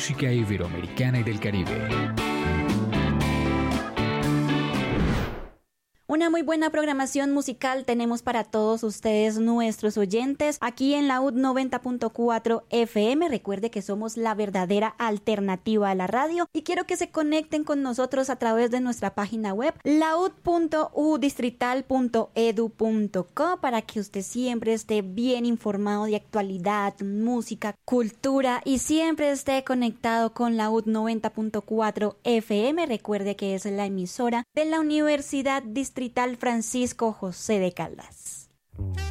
música iberoamericana y del Caribe. Una muy buena programación musical tenemos para todos ustedes, nuestros oyentes, aquí en Laúd 90.4 FM. Recuerde que somos la verdadera alternativa a la radio y quiero que se conecten con nosotros a través de nuestra página web laud.udistrital.edu.co para que usted siempre esté bien informado de actualidad, música, cultura y siempre esté conectado con Laúd 90.4 FM. Recuerde que es la emisora de la Universidad Distrital Francisco José de Caldas.